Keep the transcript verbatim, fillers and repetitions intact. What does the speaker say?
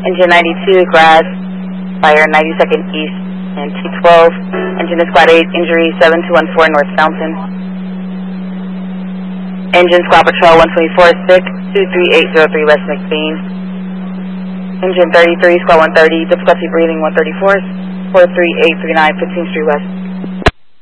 Engine ninety-two, grass, fire ninety-second east and T twelve. Engine is squad eight, injury seven two one four North Fountain. Engine squad patrol one twenty-four, sick, two three eight zero three West McBean. Engine thirty-three, squad one thirty, difficulty breathing one thirty-four, four three eight three nine fifteenth Street West.